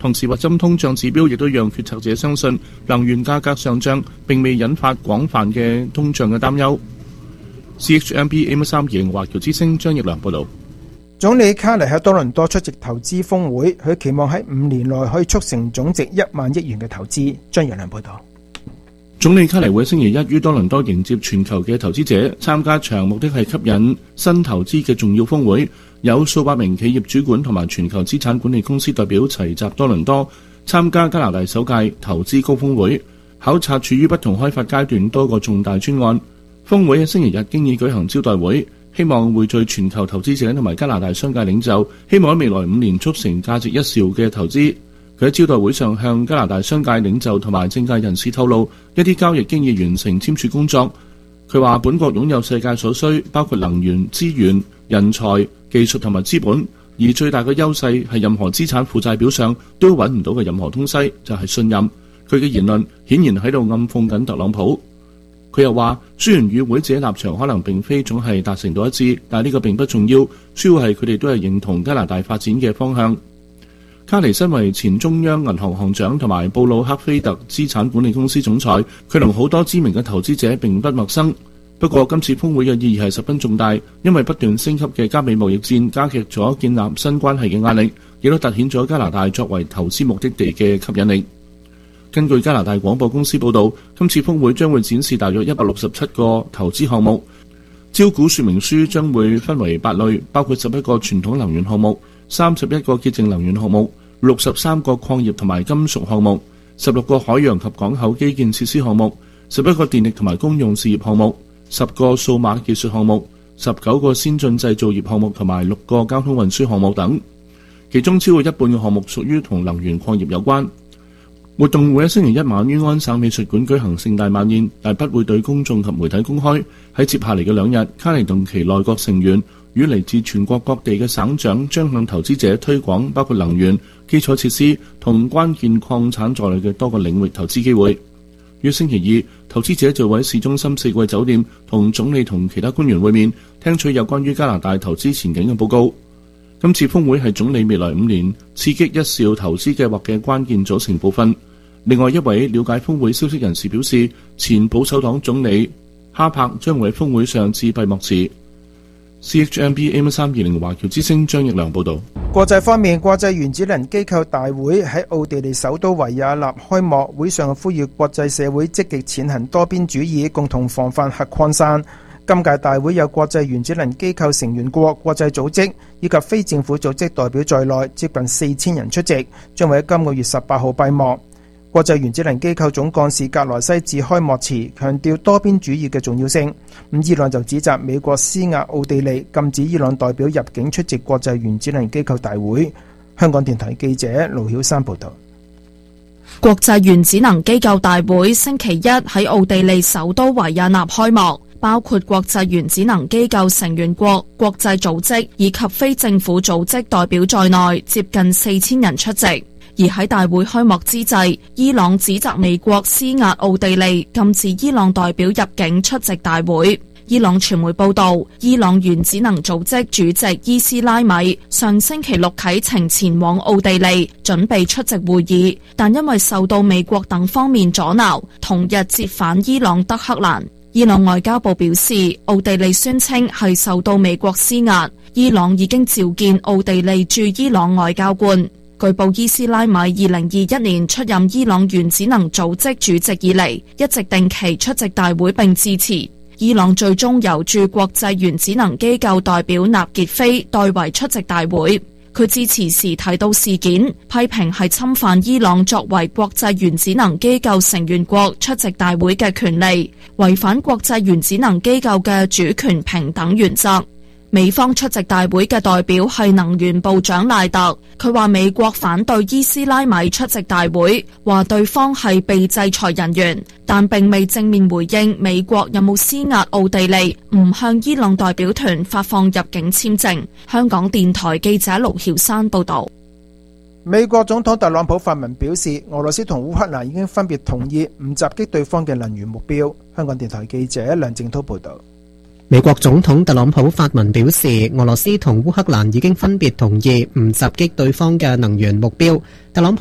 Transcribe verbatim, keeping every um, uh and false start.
同時，核心通脹指標亦都讓決策者相信能源價格上漲並未引發廣泛嘅通脹嘅擔憂。C H M B A M 三二零華僑之聲張奕良報導。 總理卡尼喺多倫多出席投資峰會，佢期望喺五年內可以促成總值一萬億元嘅投資。張奕良報導。 總理卡尼會星期一於多倫多迎接全球嘅投資者參加場，目的係吸引新投資嘅重要峰會。有數百名企業主管同埋全球資產管理公司代表齊集多倫多，參加加拿大首屆投資高峰會，考察處於不同開發階段多個重大專案。峰會喺星期日經已舉行招待會，希望匯聚全球投資者同埋加拿大商界領袖，希望喺未來五年促成價值一兆嘅投資。佢喺招待會上向加拿大商界領袖同埋政界人士透露，一啲交易經已完成簽署工作。佢話本國擁有世界所需，包括能源、資源、人才、技術同埋資本，而最大嘅優勢係任何資產負債表上都揾唔到嘅任何東西，就係信任。佢嘅言論顯然喺度暗諷緊特朗普。佢又話，雖然與會者立場可能並非總係達成到一致，但係呢個並不重要，主要係佢哋都係認同加拿大發展嘅方向。卡尼身為前中央銀行行長同埋布魯克菲特資產管理公司總裁，佢同好多知名嘅投資者並不陌生。不過今次峰會嘅意義係十分重大，因為不斷升級嘅加美貿易戰加劇咗建立新關係嘅壓力，亦都凸顯咗加拿大作為投資目的地嘅吸引力。根據加拿大廣播公司報導，今次峰會將會展示大約一百六十七個投資項目，招股說明書將會分為八類，包括十一個傳統能源項目、三十一個潔淨能源項目、六十三個礦業同埋金屬項目、十六個海洋及港口基建設施項目、十一個電力同埋公用事業項目、十個數碼技術項目、十九個先進製造業項目同埋六個交通運輸項目等。其中超過一半嘅項目屬於同能源礦業有關。活動會喺星期一晚於安省美術館舉行盛大晚宴，但不會對公眾及媒體公開。喺接下嚟嘅兩日，卡尼同其內閣成員與嚟自全國各地嘅省長將向投資者推廣包括能源、基礎設施同關鍵礦產在內嘅多個領域投資機會。於星期二，投資者就會喺市中心四季酒店同總理同其他官員會面，聽取有關於加拿大投資前景嘅報告。今次峰會係總理未來五年刺激一兆投資計劃嘅關鍵組成部分。另外一位了解峰會消息人士表示，前保守黨總理哈柏將會喺峰會上致閉幕詞。C H M B A M 三二零華僑之聲張奕良報導。 國際方面，國際原子能機構大會喺奧地利首都維也納開幕，會上呼籲國際社會積極踐行多邊主義，共同防範核擴散。今屆大會有國際原子能機構成員國、國際組織以及非政府組織代表在內，接近四千人出席，將會喺今個月十八號閉幕。國際原子能機構總幹事格萊西致開幕詞，強調多邊主義嘅重要性。咁伊朗就指責美國施壓奧地利，禁止伊朗代表入境出席國際原子能機構大會。香港電台記者盧曉山報道。 國際原子能機構大會星期一喺奧地利首都維也納開幕，包括國際原子能機構成員國、國際組織以及非政府組織代表在內，接近四千人出席。而喺大會開幕之際，伊朗指責美國施壓奧地利，禁止伊朗代表入境出席大會。伊朗傳媒報道，伊朗原子能組織主席伊斯拉米上星期六啟程前往奧地利，準備出席會議，但因為受到美國等方面阻撓，同日折返伊朗德黑蘭。伊朗外交部表示，奧地利宣稱係受到美國施壓，伊朗已經召見奧地利駐伊朗外交官。據報，伊斯拉米二零二一年出任伊朗原子能組織主席以嚟，一直定期出席大會並致辭。伊朗最終由駐國際原子能機構代表納傑菲代為出席大會。佢致辭時提到事件，批評係侵犯伊朗作為國際原子能機構成員國出席大會嘅權利，違反國際原子能機構嘅主權平等原則。美方出席大會嘅代表係能源部長賴特，佢話美國反對伊斯拉米出席大會，話對方係被制裁人員，但並未正面回應美國有冇施壓奧地利唔向伊朗代表團發放入境簽證。香港電台記者盧曉山報道。 美國總統特朗普發文表示，俄羅斯同烏克蘭已經分別同意唔襲擊對方嘅能源目標。香港電台記者梁正濤報道。 美國總統特朗普發文表示，俄羅斯同烏克蘭已經分別同意唔襲擊對方嘅能源目標。特朗普